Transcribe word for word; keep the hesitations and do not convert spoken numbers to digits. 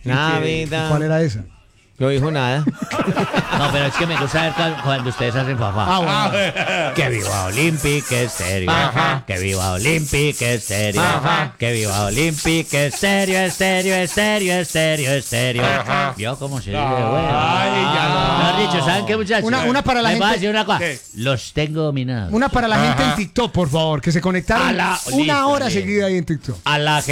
Navidad. ¿Cuál era esa? No dijo nada. No, pero es que me gusta ver cuando, cuando ustedes hacen fafá. Ah, bueno. Que viva Olympic, es serio. Ajá. Que viva Olympic, es serio. Ajá. Que viva Olympic, es serio, es serio, es serio, es serio, es serio. Ajá. ¿Vio cómo se vive, güey? Ay, ya no. Mejor dicho, ¿saben qué, muchachos? Una- una para la Les voy a gente- decir una cosa. ¿Qué? Los tengo dominados. Una para la gente en TikTok, por favor, que se conectaron A la- una listo, hora listo. seguida ahí en TikTok. A la